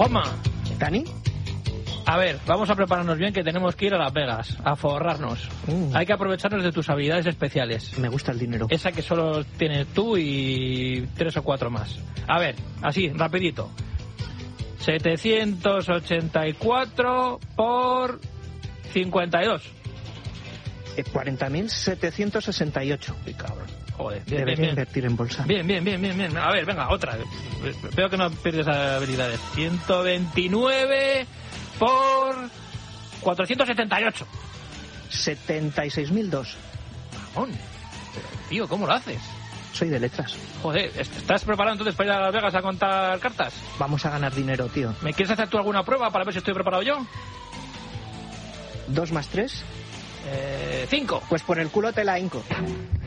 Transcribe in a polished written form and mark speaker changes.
Speaker 1: Juanma.
Speaker 2: ¿Dani?
Speaker 1: A ver, vamos a prepararnos bien que tenemos que ir a Las Vegas, a forrarnos. Hay que aprovecharnos de tus habilidades especiales.
Speaker 2: Me gusta el dinero.
Speaker 1: Esa que solo tienes tú y 3 o 4 más. A ver, así, rapidito. 784 por 52.
Speaker 2: 40.768.
Speaker 1: Qué cabrón. Joder,
Speaker 2: Debería invertir en bolsa.
Speaker 1: Bien. A ver, venga, otra. Veo que no pierdes habilidades. 129 por 478.
Speaker 2: 76.002.
Speaker 1: Mamón. Pero, tío, ¿cómo lo haces?
Speaker 2: Soy de letras.
Speaker 1: Joder, ¿estás preparado entonces para ir a Las Vegas a contar cartas?
Speaker 2: Vamos a ganar dinero, tío.
Speaker 1: ¿Me quieres hacer tú alguna prueba para ver si estoy preparado yo?
Speaker 2: 2 más 3.
Speaker 1: 5.
Speaker 2: Pues por el culo te la hinco.